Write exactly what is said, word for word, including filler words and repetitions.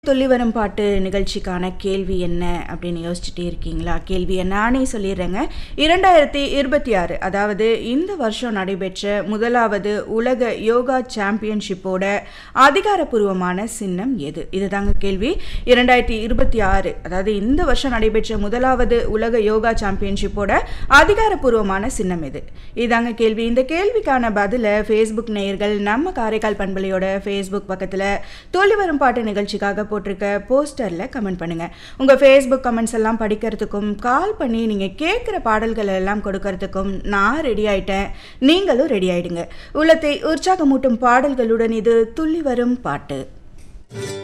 துள்ளி வரும் பாட்டு நிகழ்ச்சிக்கான கேள்வி என்ன அப்படின்னு யோசிச்சுட்டே இருக்கீங்களா? கேள்வியை நானே சொல்லிடுறேங்க. இரண்டாயிரத்தி இருபத்தி ஆறு அதாவது இந்த வருஷம் நடைபெற்ற முதலாவது உலக யோகா சாம்பியன்ஷிப்போட அதிகாரப்பூர்வமான சின்னம் எது? இதுதாங்க கேள்வி. இரண்டாயிரத்தி இருபத்தி ஆறு அதாவது இந்த வருஷம் நடைபெற்ற முதலாவது உலக யோகா சாம்பியன்ஷிப்போட அதிகாரப்பூர்வமான சின்னம் எது? இதாங்க கேள்வி. இந்த கேள்விக்கான பதிலை ஃபேஸ்புக் நேயர்கள் நம்ம காரைக்கால் பண்பலையோட ஃபேஸ்புக் பக்கத்தில் துள்ளி வரும் பாட்டு நிகழ்ச்சிக்காக போட்டிருக்க போஸ்டர்ல கமெண்ட் பண்ணுங்க. உங்க ஃபேஸ்புக் கமெண்ட்ஸ் எல்லாம் படிக்கிறதுக்கும் கால் பண்ணி நீங்க கேட்கிற பாடல்கள் எல்லாம் கொடுக்கறதுக்கும் நான் ரெடி ஆயிட்டேன். நீங்களும் ரெடி ஆயிடுங்க. உள்ளத்தை உற்சாகமூட்டும் பாடல்களுடன் இது துள்ளி வரும் பாட்டு.